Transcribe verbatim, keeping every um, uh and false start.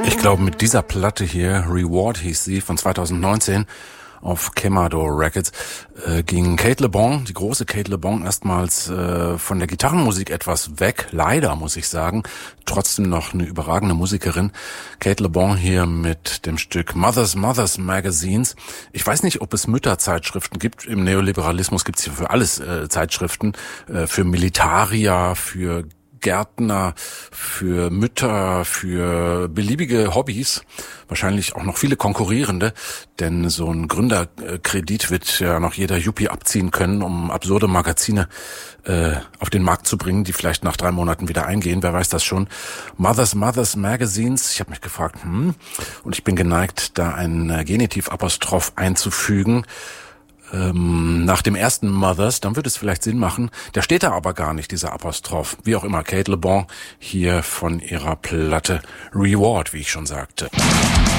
Ich glaube, mit dieser Platte hier, Reward hieß sie, von zweitausendneunzehn auf Kemado Records, äh, ging Kate LeBon, die große Kate LeBon, erstmals äh, von der Gitarrenmusik etwas weg. Leider, muss ich sagen. Trotzdem noch eine überragende Musikerin. Kate LeBon hier mit dem Stück Mothers Mothers Magazines. Ich weiß nicht, ob es Mütterzeitschriften gibt. Im Neoliberalismus gibt es hier für alles äh, Zeitschriften. Äh, für Militarier, für Gärtner, für Mütter, für beliebige Hobbys, wahrscheinlich auch noch viele konkurrierende, denn so ein Gründerkredit wird ja noch jeder Yuppie abziehen können, um absurde Magazine äh, auf den Markt zu bringen, die vielleicht nach drei Monaten wieder eingehen, wer weiß das schon. Mothers Mothers Magazines, ich habe mich gefragt, hm, und ich bin geneigt, da ein Genitivapostroph einzufügen, nach dem ersten Mothers, dann wird es vielleicht Sinn machen. Der steht da aber gar nicht, dieser Apostroph. Wie auch immer, Kate LeBon hier von ihrer Platte Reward, wie ich schon sagte.